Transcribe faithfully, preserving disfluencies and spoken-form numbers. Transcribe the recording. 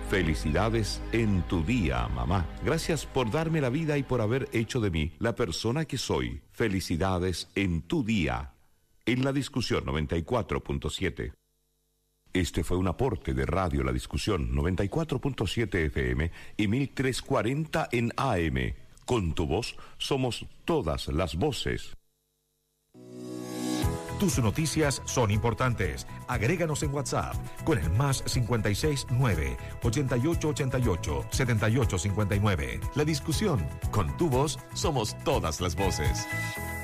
Felicidades en tu día, mamá. Gracias por darme la vida y por haber hecho de mí la persona que soy. Felicidades en tu día. En La Discusión noventa y cuatro punto siete. Este fue un aporte de Radio La Discusión noventa y cuatro punto siete F M y mil trescientos cuarenta en A M. Con tu voz somos todas las voces. Tus noticias son importantes. Agréganos en WhatsApp con el más cincuenta y seis nueve, ochenta y ocho ochenta y ocho, setenta y ocho cincuenta y nueve. La Discusión. Con tu voz somos todas las voces.